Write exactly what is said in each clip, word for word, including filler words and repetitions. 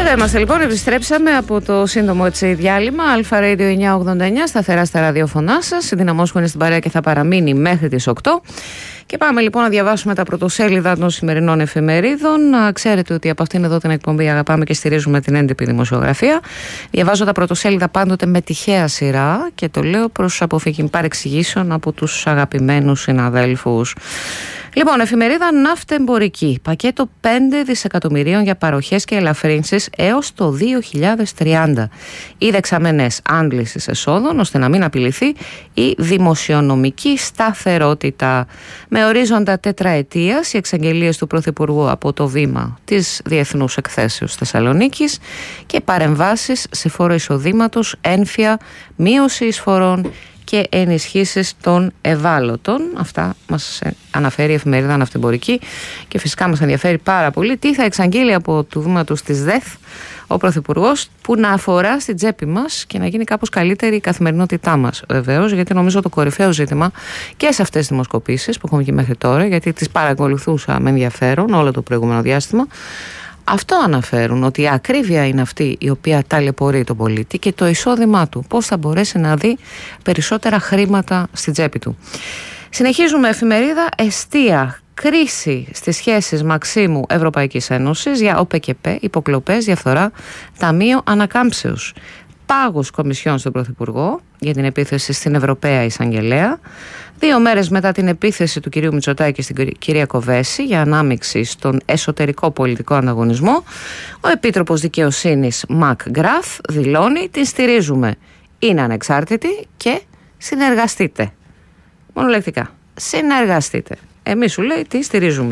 Εδώ είμαστε λοιπόν, επιστρέψαμε από το σύντομο έτσι διάλειμμα. Αλφα Radio εννιακόσια ογδόντα εννιά, σταθερά στα ραδιοφωνά σας. Η Δυναμός που είναι στην παρέα και θα παραμείνει μέχρι τις οκτώ. Και πάμε λοιπόν να διαβάσουμε τα πρωτοσέλιδα των σημερινών εφημερίδων. Ξέρετε ότι από αυτήν εδώ την εκπομπή αγαπάμε και στηρίζουμε την έντυπη δημοσιογραφία. Διαβάζω τα πρωτοσέλιδα πάντοτε με τυχαία σειρά και το λέω προς αποφυγή παρεξηγήσεων από τους αγαπημένους συναδέλφους. Λοιπόν, εφημερίδα Ναυτεμπορική. Πακέτο πέντε δισεκατομμυρίων για παροχές και ελαφρύνσεις έως το δύο χιλιάδες τριάντα. Οι δεξαμενές άντλησης εσόδων ώστε να μην απειληθεί η δημοσιονομική σταθερότητα. Με ορίζοντα τετραετίας οι εξαγγελίες του Πρωθυπουργού από το βήμα της Διεθνούς Εκθέσεως Θεσσαλονίκης και παρεμβάσεις σε φόρο εισοδήματος, ένφια, μείωση εισφορών και ενισχύσεις των ευάλωτων. Αυτά μας αναφέρει η εφημερίδα Ναυτεμπορική και φυσικά μας ενδιαφέρει πάρα πολύ τι θα εξαγγείλει από του βήματος της ΔΕΘ ο Πρωθυπουργός, που να αφορά στην τσέπη μας και να γίνει κάπως καλύτερη η καθημερινότητά μας, βεβαίως, γιατί νομίζω το κορυφαίο ζήτημα και σε αυτές τις δημοσκοπήσεις που έχουμε και μέχρι τώρα, γιατί τις παρακολουθούσα με ενδιαφέρον όλο το προηγούμενο διάστημα, αυτό αναφέρουν, ότι η ακρίβεια είναι αυτή η οποία ταλαιπωρεί τον πολίτη και το εισόδημά του, πώς θα μπορέσει να δει περισσότερα χρήματα στην τσέπη του. Συνεχίζουμε, εφημερίδα Εστία. Κρίση στις σχέσεις Μαξίμου Ευρωπαϊκής Ένωσης για ΟΠΕΚΕΠΕ, υποκλοπές, διαφθορά, ταμείο ανακάμψεως. Πάγος κομισιόν στον Πρωθυπουργό για την επίθεση στην Ευρωπαία Εισαγγελέα. Δύο μέρες μετά την επίθεση του κυρίου Μητσοτάκη στην κυρία Κοβέση για ανάμειξη στον εσωτερικό πολιτικό ανταγωνισμό, ο Επίτροπος Δικαιοσύνης Μακ Γκραφ δηλώνει: την στηρίζουμε. Είναι ανεξάρτητη και συνεργαστείτε. Μονολεκτικά. Συνεργαστείτε. Εμείς, σου λέει, τι στηρίζουμε.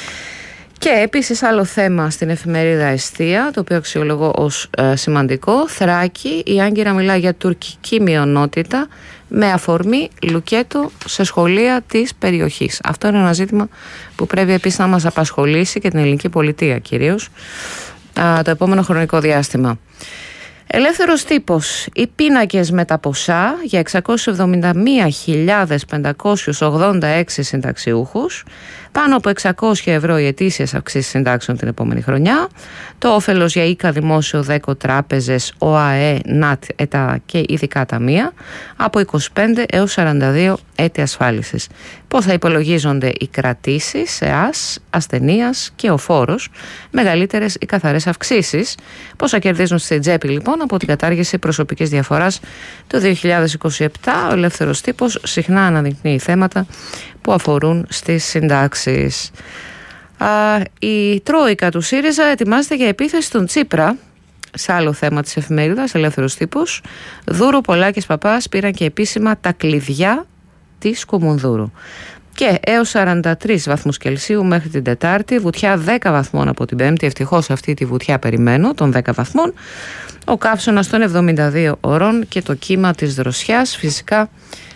Και επίσης άλλο θέμα στην εφημερίδα Εστία, το οποίο αξιολογώ ως ε, σημαντικό. Θράκη, η Άγκυρα μιλά για τουρκική μειονότητα με αφορμή λουκέτο σε σχολεία της περιοχής. Αυτό είναι ένα ζήτημα που πρέπει επίσης να μας απασχολήσει και την ελληνική πολιτεία κυρίως α, το επόμενο χρονικό διάστημα. Ελεύθερος τύπος. Οι πίνακες με τα ποσά για εξακόσιες εβδομήντα μία χιλιάδες πεντακόσιους ογδόντα έξι συνταξιούχους, πάνω από εξακόσια ευρώ οι ετήσιες αυξήσεις συντάξεων την επόμενη χρονιά, το όφελος για ΙΚΑ, Δημόσιο, ΔΕΚΟ, τράπεζες, ΟΑΕ, ΝΑΤ, ΕΤΑ και ειδικά ταμεία, από είκοσι πέντε έως σαράντα δύο έτη ασφάλισης. Πώς θα υπολογίζονται οι κρατήσεις, ΕΑΣ, ασθενείας και ο φόρος, μεγαλύτερες ή καθαρές αυξήσεις. Πώς θα κερδίζουν στην τσέπη λοιπόν από την κατάργηση προσωπικής διαφοράς το δύο χιλιάδες είκοσι επτά. Ο ελεύθερος τύπος συχνά αναδεικνύει θέματα που αφορούν στις συντάξεις. Α, η Τρόικα του ΣΥΡΙΖΑ ετοιμάζεται για επίθεση στον Τσίπρα. Σε άλλο θέμα της εφημερίδας, ελεύθερος τύπος. Δούρο, Πολάκης, Παπάς πήραν και επίσημα τα κλειδιά της Κουμουνδούρου. Και έως σαράντα τρεις βαθμούς Κελσίου μέχρι την Τετάρτη, βουτιά δέκα βαθμών από την Πέμπτη. Ευτυχώς αυτή τη βουτιά περιμένω των δέκα βαθμών. Ο καύσωνας των εβδομήντα δύο ωρών και το κύμα της δροσιάς φυσικά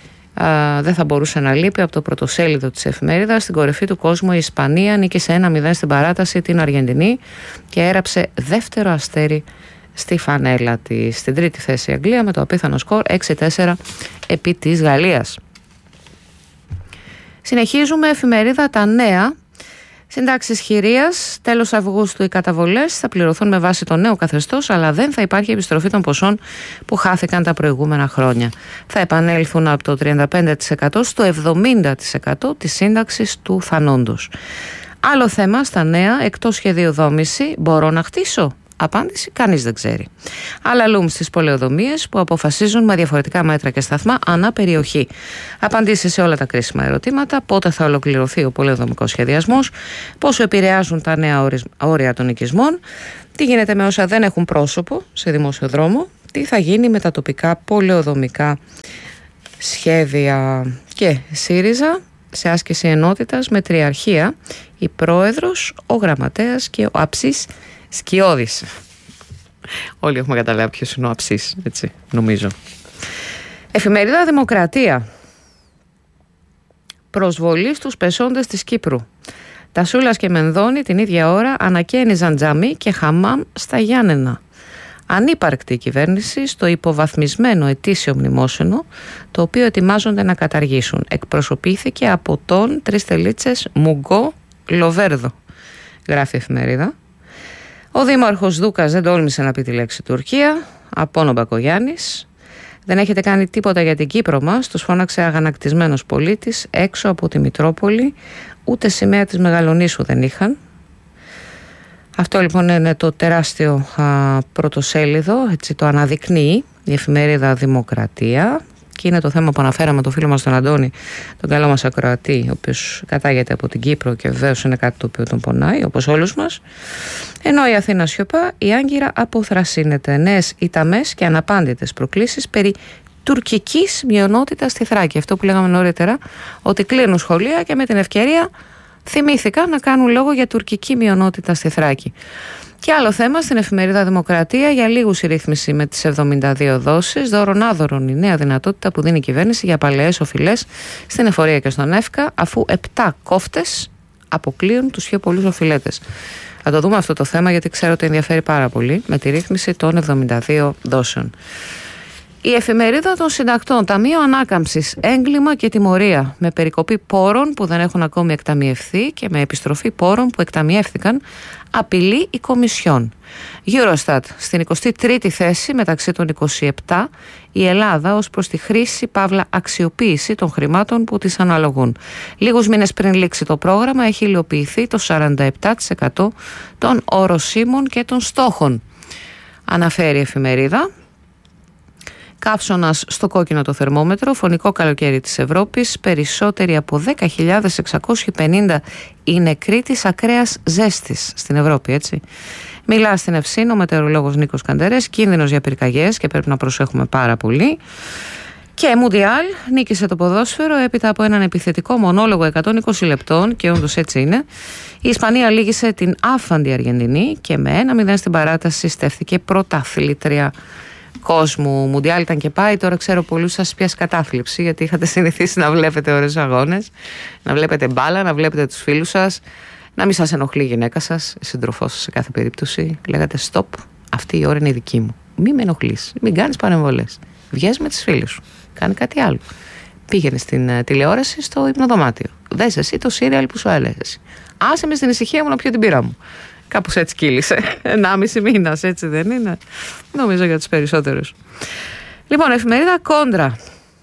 α, δεν θα μπορούσε να λείπει από το πρωτοσέλιδο της εφημερίδας. Στην κορυφή του κόσμου η Ισπανία νίκησε ένα μηδέν στην παράταση την Αργεντινή και έραψε δεύτερο αστέρι στη φανέλα της. Στην τρίτη θέση η Αγγλία με το απίθανο σκορ έξι τέσσερα επί της Γαλλίας. Συνεχίζουμε, εφημερίδα Τα Νέα. Συντάξεις χειρίας, τέλος Αυγούστου οι καταβολές θα πληρωθούν με βάση το νέο καθεστώς, αλλά δεν θα υπάρχει επιστροφή των ποσών που χάθηκαν τα προηγούμενα χρόνια. Θα επανέλθουν από το τριάντα πέντε τοις εκατό στο εβδομήντα τοις εκατό της σύνταξης του θανόντος. Άλλο θέμα στα Νέα, εκτός σχεδίου δόμηση, μπορώ να χτίσω? Απάντηση, κανείς δεν ξέρει. Άλλα λουμ στις πολεοδομίες που αποφασίζουν με διαφορετικά μέτρα και σταθμά ανά περιοχή. Απαντήσεις σε όλα τα κρίσιμα ερωτήματα: πότε θα ολοκληρωθεί ο πολεοδομικός σχεδιασμός, πόσο επηρεάζουν τα νέα όρια των οικισμών, τι γίνεται με όσα δεν έχουν πρόσωπο σε δημόσιο δρόμο, τι θα γίνει με τα τοπικά πολεοδομικά σχέδια. Και ΣΥΡΙΖΑ σε άσκηση ενότητας με τριαρχία, η πρόεδρος, ο γραμματέας και ο αψής Σκιώδης. Όλοι έχουμε καταλάβει ποιος είναι ο αψής, έτσι, νομίζω. Εφημερίδα Δημοκρατία. Προσβολή στους πεσόντες της Κύπρου. Τασούλας και Μενδώνη την ίδια ώρα ανακαίνιζαν τζαμί και χαμάμ στα Γιάννενα. Ανύπαρκτη η κυβέρνηση στο υποβαθμισμένο ετήσιο μνημόσυνο, το οποίο ετοιμάζονται να καταργήσουν. Εκπροσωπήθηκε από τον τρεις τελίτσες Μουγκό Λοβέρδο, γράφει η εφημερίδα. Ο δήμαρχος Δούκας δεν τόλμησε να πει τη λέξη Τουρκία. Απόνο Μπακογιάννης. Δεν έχετε κάνει τίποτα για την Κύπρο μας, τους φώναξε αγανακτισμένος πολίτης έξω από τη Μητρόπολη. Ούτε σημαία της Μεγαλονήσου δεν είχαν. Αυτό λοιπόν είναι το τεράστιο α, πρωτοσέλιδο, έτσι το αναδεικνύει η εφημερίδα Δημοκρατία. Και είναι το θέμα που αναφέραμε το φίλο μας τον Αντώνη, τον καλό μας ακροατή, ο οποίος κατάγεται από την Κύπρο και βεβαίως είναι κάτι το οποίο τον πονάει, όπως όλους μας. Ενώ η Αθήνα σιωπά, η Άγκυρα αποθρασύνεται. Νέες ηταμές και αναπάντητες προκλήσεις περί τουρκικής μειονότητας στη Θράκη. Αυτό που λέγαμε νωρίτερα, ότι κλείνουν σχολεία και με την ευκαιρία θυμήθηκαν να κάνουν λόγο για τουρκική μειονότητα στη Θράκη. Και άλλο θέμα στην εφημερίδα Δημοκρατία, για λίγους η ρύθμιση με τις εβδομήντα δύο δόσεις, δώρον άδωρον η νέα δυνατότητα που δίνει η κυβέρνηση για παλαιές οφειλές στην εφορία και στον ΕΦΚΑ, αφού επτά κόφτες αποκλείουν τους πιο πολλούς οφειλέτες. Θα το δούμε αυτό το θέμα, γιατί ξέρω ότι ενδιαφέρει πάρα πολύ, με τη ρύθμιση των εβδομήντα δύο δόσεων. Η εφημερίδα των συντακτών, Ταμείο Ανάκαμψης, έγκλημα και τιμωρία, με περικοπή πόρων που δεν έχουν ακόμη εκταμιευθεί και με επιστροφή πόρων που εκταμιεύθηκαν, απειλεί η Κομισιόν. Eurostat, στην εικοστή τρίτη θέση μεταξύ των είκοσι επτά, η Ελλάδα ως προς τη χρήση παύλα αξιοποίηση των χρημάτων που της αναλογούν. Λίγους μήνες πριν λήξει το πρόγραμμα έχει υλοποιηθεί το σαράντα επτά τοις εκατό των οροσίμων και των στόχων, αναφέρει η εφημερίδα. Καύσωνας στο κόκκινο το θερμόμετρο, φωνικό καλοκαίρι της Ευρώπης, περισσότεροι από δέκα χιλιάδες εξακόσιοι πενήντα οι νεκροί της ακραίας ζέστης στην Ευρώπη, έτσι. Μιλά στην Ευσύν ο μετεωρολόγος Νίκος Καντερές, κίνδυνος για πυρκαγιές και πρέπει να προσέχουμε πάρα πολύ. Και Μουντιάλ νίκησε το ποδόσφαιρο έπειτα από έναν επιθετικό μονόλογο εκατόν είκοσι λεπτών, και όντως έτσι είναι. Η Ισπανία λύγησε την άφαντη Αργεντινή και με ένα μηδέν στην παράταση στέφθηκε πρωταθλήτρια κόσμου. Μουντιάλ ήταν και πάει. Τώρα ξέρω πολλούς σας πιάσει κατάθλιψη, γιατί είχατε συνηθίσει να βλέπετε ωραίους αγώνες, να βλέπετε μπάλα, να βλέπετε τους φίλους σας, να μην σας ενοχλεί η γυναίκα σας, η σύντροφός σας σε κάθε περίπτωση. Λέγατε stop, αυτή η ώρα είναι η δική μου. Μην με ενοχλείς, μην κάνεις παρεμβολές. Βγες με τις φίλες σου, κάνει κάτι άλλο. Πήγαινε στην uh, τηλεόραση στο υπνοδωμάτιο. Δες εσύ το σύριαλ που σου έλεγες. Άσε με στην ησυχία μου να πιω την πύρα μου. Κάπως έτσι κύλησε. Ενάμιση μήνας, έτσι δεν είναι? Νομίζω για τους περισσότερους. Λοιπόν, εφημερίδα Κόντρα.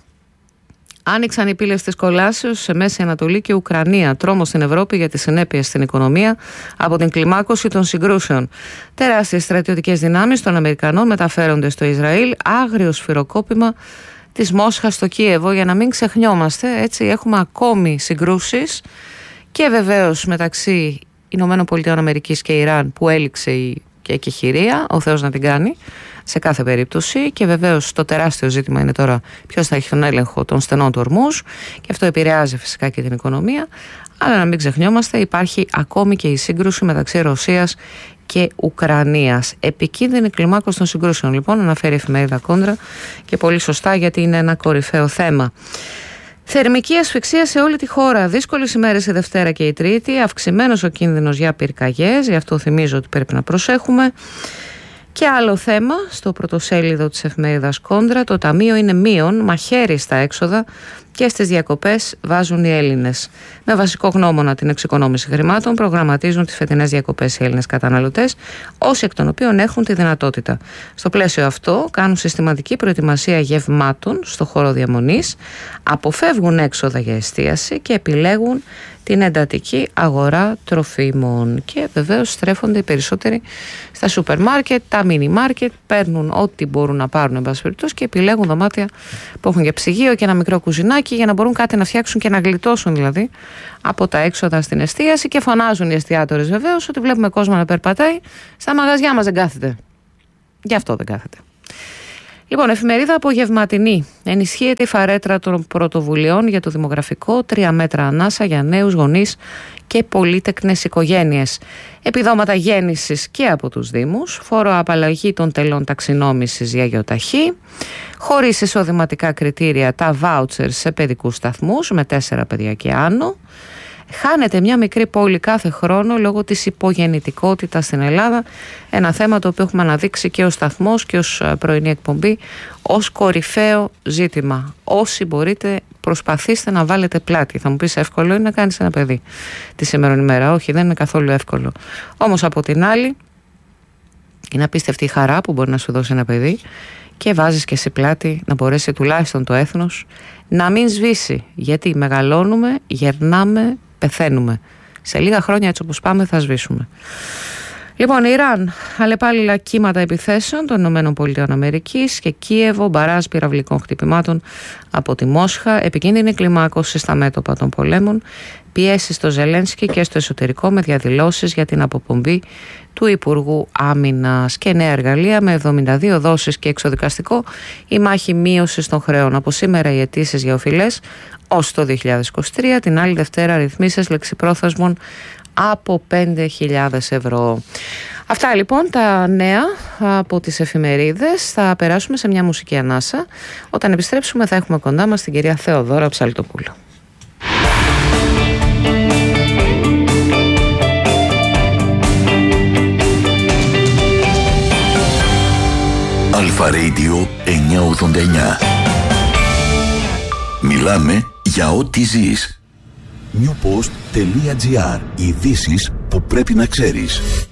Άνοιξαν οι πύλες της κολάσεως σε Μέση Ανατολή και Ουκρανία. Τρόμος στην Ευρώπη για τις συνέπειες στην οικονομία από την κλιμάκωση των συγκρούσεων. Τεράστιες στρατιωτικές δυνάμεις των Αμερικανών μεταφέρονται στο Ισραήλ. Άγριο σφυροκόπημα της Μόσχας στο Κίεβο. Για να μην ξεχνιόμαστε, έτσι έχουμε ακόμη συγκρούσεις και βεβαίως μεταξύ Ηνωμένων Πολιτειών Αμερικής και Ιράν, που έληξε η εκεχηρία, ο Θεός να την κάνει σε κάθε περίπτωση, και βεβαίως το τεράστιο ζήτημα είναι τώρα ποιος θα έχει τον έλεγχο των στενών του Ορμούζ, και αυτό επηρεάζει φυσικά και την οικονομία. Αλλά να μην ξεχνιόμαστε, υπάρχει ακόμη και η σύγκρουση μεταξύ Ρωσίας και Ουκρανίας. Επικίνδυνη κλιμάκωση των συγκρούσεων, λοιπόν, αναφέρει η εφημερίδα Κόντρα, και πολύ σωστά, γιατί είναι ένα κορυφαίο θέμα. Θερμική ασφυξία σε όλη τη χώρα. Δύσκολες ημέρες η Δευτέρα και η Τρίτη. Αυξημένος ο κίνδυνος για πυρκαγιές. Γι' αυτό θυμίζω ότι πρέπει να προσέχουμε. Και άλλο θέμα στο πρωτοσέλιδο της εφημερίδας Κόντρα. Το ταμείο είναι μείον, μαχαίρι στα έξοδα και στις διακοπές βάζουν οι Έλληνες. Με βασικό γνώμονα την εξοικονόμηση χρημάτων, προγραμματίζουν τις φετινές διακοπές οι Έλληνες καταναλωτές, όσοι εκ των οποίων έχουν τη δυνατότητα. Στο πλαίσιο αυτό, κάνουν συστηματική προετοιμασία γευμάτων στο χώρο διαμονής, αποφεύγουν έξοδα για εστίαση και επιλέγουν την εντατική αγορά τροφίμων. Και βεβαίως στρέφονται οι περισσότεροι στα σούπερ μάρκετ, τα μίνι μάρκετ, παίρνουν ό,τι μπορούν να πάρουν, εν πάση περιπτώσει, και επιλέγουν δωμάτια που έχουν και ψυγείο και ένα μικρό κουζινάκι, για να μπορούν κάτι να φτιάξουν και να γλιτώσουν δηλαδή από τα έξοδα στην εστίαση. Και φωνάζουν οι εστιατόρες βεβαίως ότι βλέπουμε κόσμο να περπατάει, στα μαγαζιά μας δεν κάθεται. Γι' αυτό δεν κάθεται. Λοιπόν, εφημερίδα Απογευματινή. Ενισχύεται η φαρέτρα των πρωτοβουλειών για το δημογραφικό, τρία μέτρα ανάσα για νέους γονείς και πολύτεκνες οικογένειες. Επιδόματα γέννησης και από τους Δήμους, φόρο απαλλαγή των τελών ταξινόμησης για γεωταχή, χωρίς εισοδηματικά κριτήρια τα βάουτσερ σε παιδικούς σταθμούς με τέσσερα παιδιά και άνω. Χάνεται μια μικρή πόλη κάθε χρόνο λόγω της υπογεννητικότητας στην Ελλάδα. Ένα θέμα το οποίο έχουμε αναδείξει και ως σταθμός και ως πρωινή εκπομπή ως κορυφαίο ζήτημα. Όσοι μπορείτε, προσπαθήστε να βάλετε πλάτη. Θα μου πεις, εύκολο είναι να κάνεις ένα παιδί τη σήμερον ημέρα? Όχι, δεν είναι καθόλου εύκολο. Όμως από την άλλη, Είναι απίστευτη η χαρά που μπορεί να σου δώσει ένα παιδί και βάζεις και εσύ πλάτη να μπορέσει τουλάχιστον το έθνος να μην σβήσει. Γιατί μεγαλώνουμε, γερνάμε, πεθαίνουμε. Σε λίγα χρόνια έτσι όπως πάμε θα σβήσουμε. Λοιπόν, Ιράν, αλλεπάλληλα κύματα επιθέσεων των Ηνωμένων Πολιτειών Αμερικής και Κίεβο, μπαράζ πυραυλικών χτυπημάτων από τη Μόσχα, επικίνδυνη κλιμάκωση στα μέτωπα των πολέμων, πιέσει στο Ζελένσκι και στο εσωτερικό με διαδηλώσεις για την αποπομπή του Υπουργού Άμυνας και νέα εργαλεία με εβδομήντα δύο δόσεις και εξοδικαστικό, η μάχη μείωσης των χρεών. Από σήμερα οι αιτήσεις για οφειλές ως το δύο χιλιάδες είκοσι τρία, την άλλη Δευτέρα ρυθμίσεις λεξιπρόθεσμων από πέντε χιλιάδες ευρώ. Αυτά λοιπόν τα νέα από τις εφημερίδες. Θα περάσουμε σε μια μουσική ανάσα. Όταν επιστρέψουμε θα έχουμε κοντά μας την κυρία Θεοδόρα Ψαλτοπούλου. Αλφα Radio εννιακόσια ογδόντα εννιά. Μιλάμε για ό,τι ζεις. newpost.gr. Ειδήσεις που πρέπει να ξέρεις.